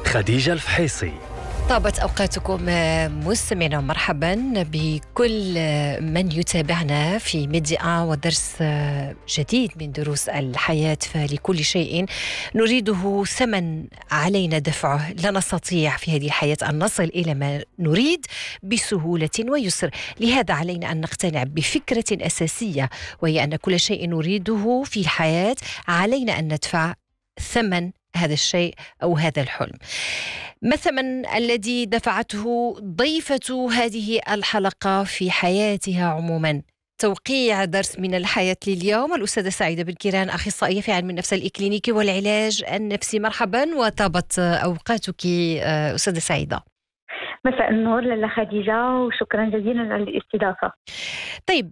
خديجة الفحيصي. طابت أوقاتكم مستمعينا، مرحبا بكل من يتابعنا في ميديا ودرس جديد من دروس الحياة. فلكل شيء نريده ثمن علينا دفعه، لا نستطيع في هذه الحياة أن نصل إلى ما نريد بسهولة ويسر. لهذا علينا أن نقتنع بفكرة أساسية، وهي أن كل شيء نريده في الحياة علينا أن ندفع ثمن هذا الشيء أو هذا الحلم. ما الثمن الذي دفعته ضيفة هذه الحلقة في حياتها عموما؟ توقيع درس من الحياة لليوم الأستاذة سعيدة بن كيران، أخصائية في علم النفس الإكلينيكي والعلاج النفسي. مرحبا وطابت أوقاتك أستاذة سعيدة. مساء النور لاله خديجة، وشكرا جزيلا على الاستضافة. طيب،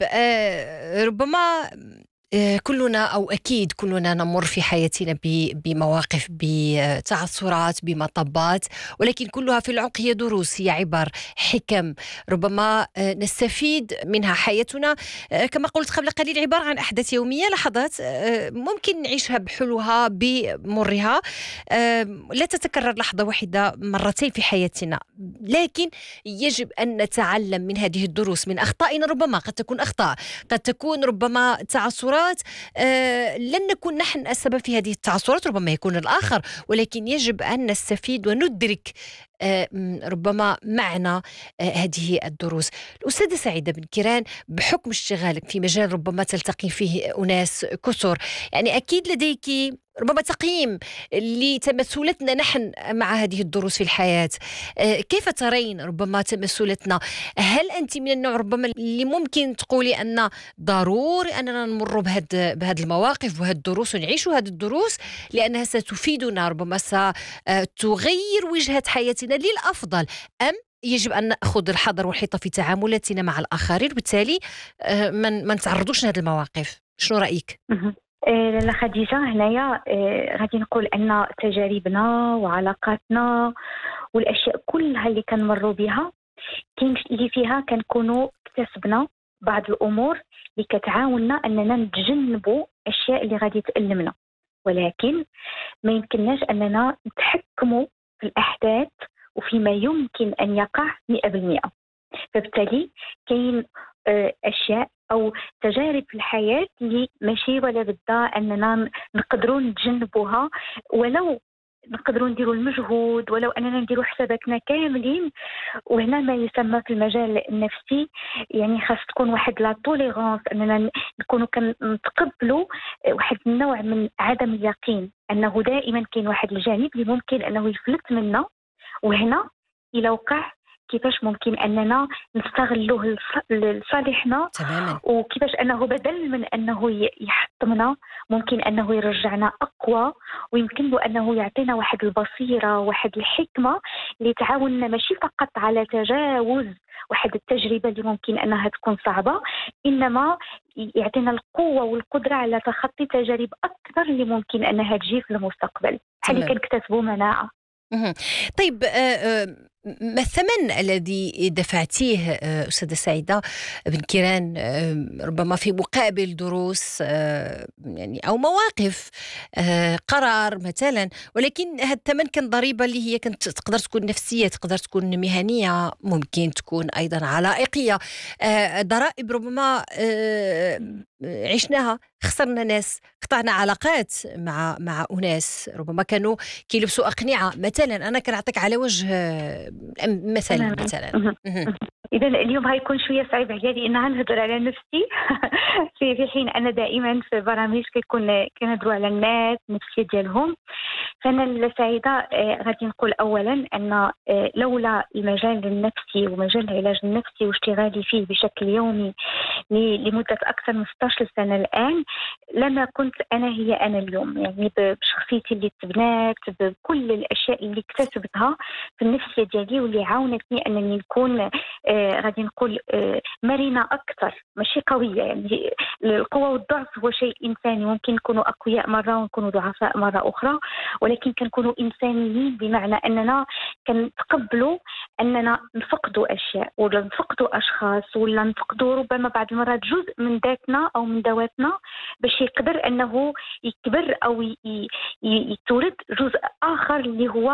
ربما كلنا أو أكيد كلنا نمر في حياتنا بمواقف، بتعثرات، بمطبات، ولكن كلها في العمق هي دروس، هي عبر، حكم ربما نستفيد منها. حياتنا كما قلت قبل قليل عبارة عن أحداث يومية، لحظات ممكن نعيشها بحلوها بمرها، لا تتكرر لحظة واحدة مرتين في حياتنا، لكن يجب أن نتعلم من هذه الدروس، من أخطائنا. ربما قد تكون أخطاء، قد تكون ربما تعثرات، لن نكون نحن السبب في هذه التعثرات، ربما يكون الآخر، ولكن يجب أن نستفيد وندرك ربما معنى هذه الدروس. الأستاذة سعيدة بن كيران، بحكم اشتغالك في مجال ربما تلتقي فيه أناس كثر، يعني أكيد لديك ربما تقييم لتمثلتنا نحن مع هذه الدروس في الحياة. كيف ترين ربما تمثلتنا؟ هل أنت من النوع ربما اللي ممكن تقولي أن ضروري أننا نمر بهذه المواقف وهذه الدروس ونعيش هذه الدروس لأنها ستفيدنا، ربما ستغير وجهة حياتنا للأفضل، أم يجب أن نأخذ الحذر والحيطة في تعاملاتنا مع الآخرين، وبالتالي ما نتعرضوش لهذه المواقف؟ شنو رأيك؟ لاله خديجة، هنايا غادي نقول أن تجاربنا وعلاقاتنا والأشياء كلها اللي كنمروا بها كاين اللي فيها كنكونوا اكتسبنا بعض الأمور اللي كتعاوننا أننا نتجنبوا أشياء اللي غادي تألمنا، ولكن ما يمكنناش أننا نتحكموا في الأحداث وفيما يمكن أن يقع 100%. فبالتالي كاين أشياء أو تجارب في الحياة اللي ماشي ولا بدها أننا نقدروا نتجنبوها، ولو نقدروا نديروا المجهود، ولو أننا نديروا حساباتنا كاملين. وهنا ما يسمى في المجال النفسي يعني خاص تكون واحد لا توليرانس، أننا نكونوا كنتقبلوا واحد النوع من عدم اليقين أنه دائما كاين واحد الجانب اللي ممكن أنه يفلت منا، وهنا إلى وقع كيفاش ممكن أننا نستغلوه لصالحنا تماما، وكيفاش أنه بدل من أنه يحطمنا ممكن أنه يرجعنا أقوى، ويمكن له أنه يعطينا واحد البصيرة، واحد الحكمة اللي تعاوننا ماشي فقط على تجاوز واحد التجربة اللي ممكن أنها تكون صعبة، إنما يعطينا القوة والقدرة على تخطي تجارب أكثر اللي ممكن أنها تجي في المستقبل، بحال اللي كنكتسبوا مناعة. طيب، ما الثمن الذي دفعتيه أستاذة سعيدة بن كيران ربما في مقابل دروس يعني أو مواقف، قرار مثلا، ولكن هذا الثمن كان ضريبة اللي هي كانت تقدر تكون نفسية، تقدر تكون مهنية، ممكن تكون أيضا علائقية، ضرائب ربما عشناها، خسرنا ناس، قطعنا علاقات مع أناس ربما كانوا كيلبسوا أقنعة مثلا. أنا كنعطيك على وجه مثلا. إذا اليوم هيكون شوية صعيب عليا أن نهضر على نفسي في حين أنا دائما في برامج كنهضروا على الناس النفسية ديالهم. فأنا سعيدة غادي نقول أولا أن لولا المجال النفسي ومجال العلاج النفسي واشتغالي فيه بشكل يومي لمدة أكثر من 16 سنة الآن، لما كنت أنا هي أنا اليوم، يعني بشخصيتي اللي تبنات، بكل الأشياء اللي اكتسبتها في النفسية ديالي واللي عاونتني أنني نكون غادي نقول مرنة أكثر، ماشي قوية. يعني القوة والضعف هو شيء إنساني، ممكن نكونوا أقوياء مرة ونكونوا ضعفاء مرة أخرى، ولكن كنكونوا إنسانيين بمعنى أننا كنتقبلوا أننا نفقدوا أشياء ولا نفقدوا أشخاص ولا نفقدوا ربما بعض المرات جزء من ذاتنا أو من ذواتنا باش يقدر أنه يكبر أو يتولد جزء آخر اللي هو